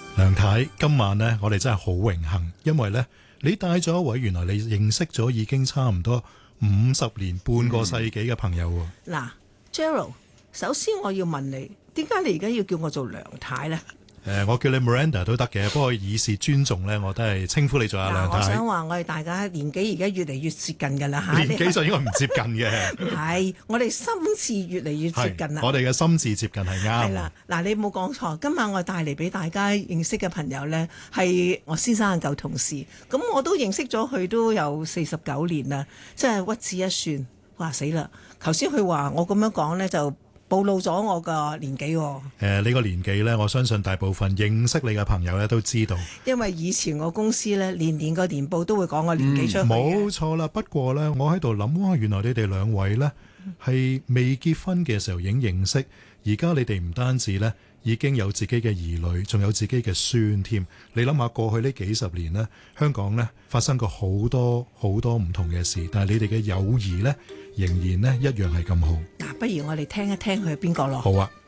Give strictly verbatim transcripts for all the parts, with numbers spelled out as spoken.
梁太，今晚呢，我哋真係好榮幸，因為呢，你帶咗一位原來你認識咗已經差唔多五十年半個世紀嘅朋友喎。 嗱、嗯、Gerald， 首先我要問你，點解你而家要叫我做梁太呢？ 誒、呃，我叫你 Miranda 都得嘅，不過以示尊重咧，我都係稱呼你做阿梁太。 我想話我哋大家年紀而家越嚟越接近㗎啦嚇。 年紀就應該唔接近嘅。 係，我哋心智越嚟越接近啦。 我哋嘅心智接近係啱。係啦， 嗱，你冇講錯，今晚我帶嚟俾大家認識嘅朋友咧，係我先生嘅舊同事。咁我都認識咗佢都有四十九年啦，真係屈指一算。哇死啦！頭先佢話我咁樣講咧就暴露咗我個年紀喎。誒、 呃，你個年紀呢，我相信大部分認識你嘅朋友呢都知道。 因為以前我公司呢，年年個年報都會講我年紀出去嘅。 冇錯啦，不過呢，我喺度諗，哇，原來你哋兩位呢係未結婚嘅時候已經認識，而家你哋唔單止呢已經有自己嘅兒女，仲有自己嘅孫添。你諗下過去呢幾十年呢，香港呢發生過好多好多唔同嘅事，但係你哋嘅友誼呢，仍然呢一樣係咁好。 嗱，不如我哋聽一聽佢係邊個咯？ 好啊。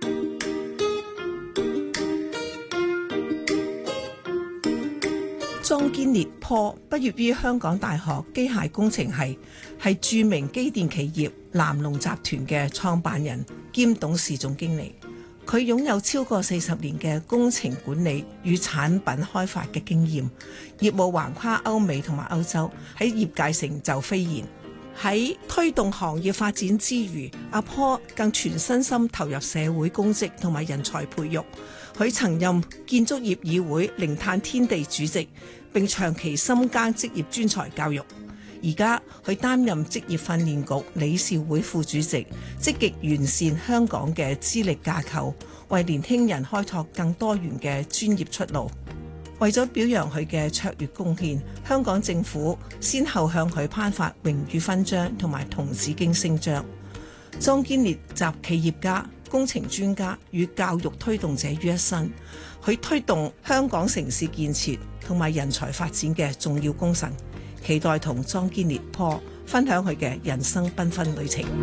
莊堅烈 Paul 畢業於香港大學機械工程系，係著名機電企業南龍集團嘅創辦人兼董事總經理。佢擁有超過四十年嘅工程管理與產品開發嘅經驗，業務橫跨歐美同埋歐洲，喺業界成就斐然。喺推動行業發展之餘，阿 Paul 更全身心投入社會公職同埋人才培育。佢曾任建築業議會零碳天地主席，並長期深耕職業專才教育。而家佢擔任職業訓練局理事會副主席，積極完善香港嘅資歷架構，為年輕人開拓更多元嘅專業出路。為咗表揚佢嘅卓越貢獻，香港政府先後向佢頒發榮譽勳章同埋銅紫荊星章。莊堅烈集企業家、工程專家與教育推動者於一身，佢推動香港城市建設同埋人才發展嘅重要功臣。期待同莊堅烈 Paul 分享佢嘅人生繽紛旅程。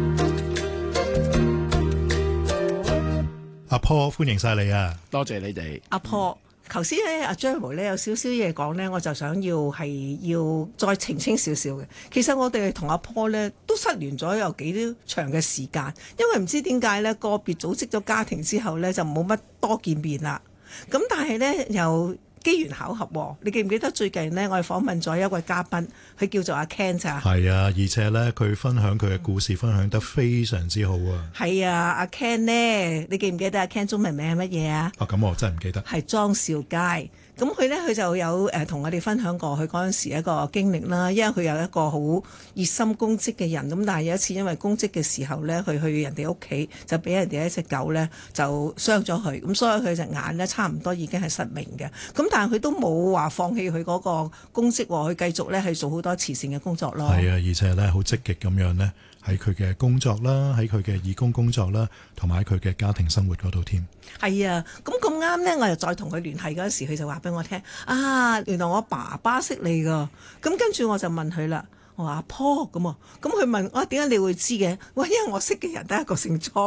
阿 Paul， 歡迎晒你啊！ 多謝你哋。 阿 Paul，頭先咧阿 Jeremy 咧有少少嘢講咧，我就想要係要再澄清少少嘅。其實我哋同阿 Paul 咧都失聯咗有幾長嘅時間，因為唔知點解咧個別組織咗家庭之後咧就冇乜多見面啦。咁但係咧又機緣巧合，你記唔記得最近呢？我哋訪問咗一位嘉賓，佢叫做阿 Ken 咋？ 係啊，而且咧佢分享佢嘅故事，分享得非常之好啊！ 係啊，阿 Ken 呢？你記唔記得阿 Ken 中文名係乜嘢啊？ 啊，咁我真係唔記得。 係莊兆佳。咁佢呢，佢就有誒同我哋分享過佢嗰陣時一個經歷啦。因為佢有一個好熱心公職嘅人，咁但係有一次因為公職嘅時候呢，佢去人哋屋企就俾人哋一隻狗呢就傷咗佢，咁所以佢隻眼呢，差唔多已經係失明嘅。咁但係佢都冇話放棄佢嗰個公職，佢繼續呢係做好多慈善嘅工作咯。 係啊，而且呢，好積極咁樣呢，喺佢嘅工作啦，喺佢嘅義工工作啦，同埋佢嘅家庭生活嗰度添。 係啊，咁咁啱呢，我又再同佢聯繫嗰時，佢就話俾我聽啊，原來我爸爸識你噶。咁跟住我就問佢啦，我話阿 Paul 咁啊，咁佢問我點解你會知嘅？我因為我識嘅人得一個姓莊。